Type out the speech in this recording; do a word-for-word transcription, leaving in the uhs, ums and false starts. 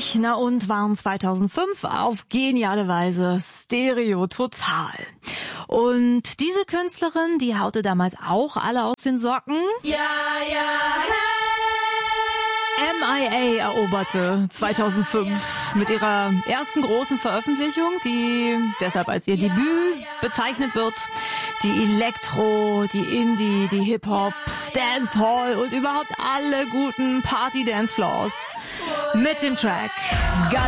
neunzig, na und waren zweitausendfünf auf geniale Weise Stereo total. Und diese Künstlerin, die haute damals auch alle aus den Socken. Ja, ja, hey. M I A eroberte zweitausendfünf mit ihrer ersten großen Veröffentlichung, die deshalb als ihr Debüt bezeichnet wird. Die Elektro, die Indie, die Hip-Hop, Dancehall und überhaupt alle guten Party-Dancefloors mit dem Track